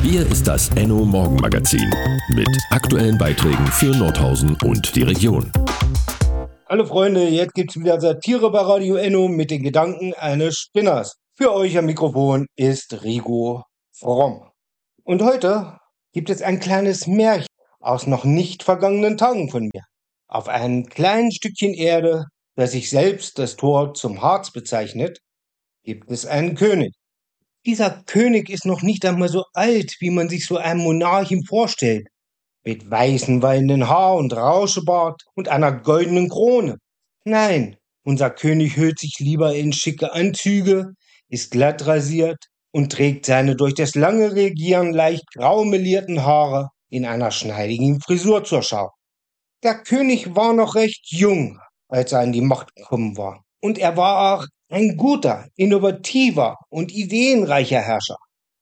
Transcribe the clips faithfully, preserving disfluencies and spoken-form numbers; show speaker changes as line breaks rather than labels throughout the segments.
Hier ist das Enno Morgenmagazin mit aktuellen Beiträgen für Nordhausen und die Region.
Hallo Freunde, jetzt gibt's wieder Satire bei Radio Enno mit den Gedanken eines Spinners. Für euch am Mikrofon ist Rigo Fromm. Und heute gibt es ein kleines Märchen aus noch nicht vergangenen Tagen von mir. Auf einem kleinen Stückchen Erde, das sich selbst das Tor zum Harz bezeichnet, gibt es einen König. Dieser König ist noch nicht einmal so alt, wie man sich so einen Monarchen vorstellt. Mit weißem wallenden Haar und Rauschebart und einer goldenen Krone. Nein, unser König hüllt sich lieber in schicke Anzüge, ist glatt rasiert und trägt seine durch das lange Regieren leicht grau melierten Haare in einer schneidigen Frisur zur Schau. Der König war noch recht jung, als er an die Macht gekommen war. Und er war auch ein guter, innovativer und ideenreicher Herrscher.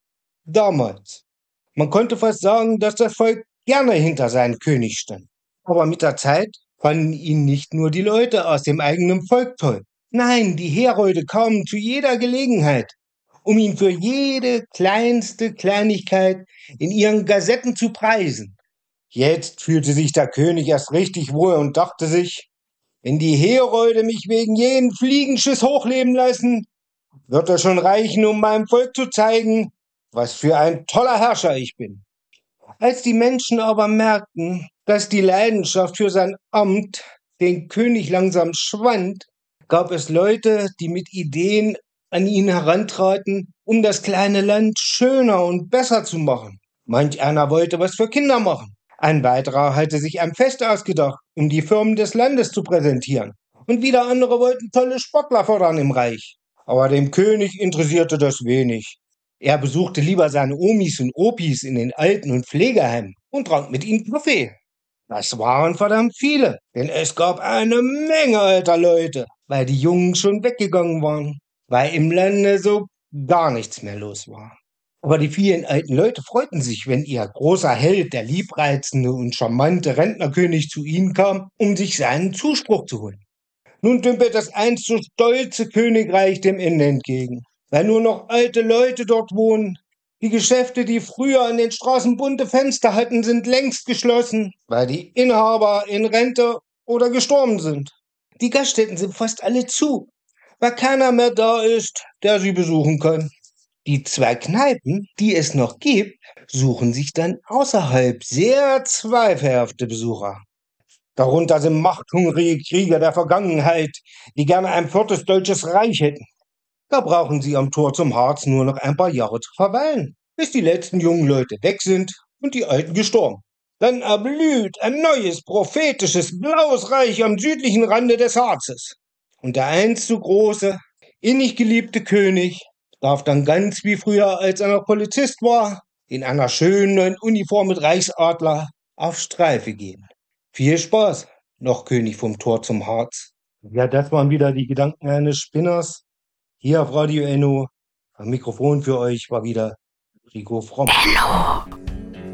Damals. Man konnte fast sagen, dass das Volk gerne hinter seinem König stand. Aber mit der Zeit fanden ihn nicht nur die Leute aus dem eigenen Volk toll. Nein, die Herolde kamen zu jeder Gelegenheit, um ihn für jede kleinste Kleinigkeit in ihren Gazetten zu preisen. Jetzt fühlte sich der König erst richtig wohl und dachte sich, wenn die Herolde mich wegen jeden Fliegenschiss hochleben lassen, wird es schon reichen, um meinem Volk zu zeigen, was für ein toller Herrscher ich bin. Als die Menschen aber merkten, dass die Leidenschaft für sein Amt den König langsam schwand, gab es Leute, die mit Ideen an ihn herantraten, um das kleine Land schöner und besser zu machen. Manch einer wollte was für Kinder machen. Ein weiterer hatte sich ein Fest ausgedacht, um die Firmen des Landes zu präsentieren. Und wieder andere wollten tolle Sportler fördern im Reich. Aber dem König interessierte das wenig. Er besuchte lieber seine Omis und Opis in den Alten- und Pflegeheimen und trank mit ihnen Kaffee. Das waren verdammt viele, denn es gab eine Menge alter Leute, weil die Jungen schon weggegangen waren, weil im Lande so gar nichts mehr los war. Aber die vielen alten Leute freuten sich, wenn ihr großer Held, der liebreizende und charmante Rentnerkönig zu ihnen kam, um sich seinen Zuspruch zu holen. Nun dümpelt das einst so stolze Königreich dem Ende entgegen, weil nur noch alte Leute dort wohnen. Die Geschäfte, die früher an den Straßen bunte Fenster hatten, sind längst geschlossen, weil die Inhaber in Rente oder gestorben sind. Die Gaststätten sind fast alle zu, weil keiner mehr da ist, der sie besuchen kann. Die zwei Kneipen, die es noch gibt, suchen sich dann außerhalb sehr zweifelhafte Besucher. Darunter sind machthungrige Krieger der Vergangenheit, die gerne ein viertes deutsches Reich hätten. Da brauchen sie am Tor zum Harz nur noch ein paar Jahre zu verweilen, bis die letzten jungen Leute weg sind und die Alten gestorben. Dann erblüht ein neues, prophetisches, blaues Reich am südlichen Rande des Harzes. Und der einst so große, innig geliebte König darf dann ganz wie früher, als er noch Polizist war, in einer schönen neuen Uniform mit Reichsadler auf Streife gehen. Viel Spaß, noch König vom Tor zum Harz. Ja, das waren wieder die Gedanken eines Spinners. Hier auf Radio Enno. Am Mikrofon für euch war wieder Rigo Fromm.
Enno.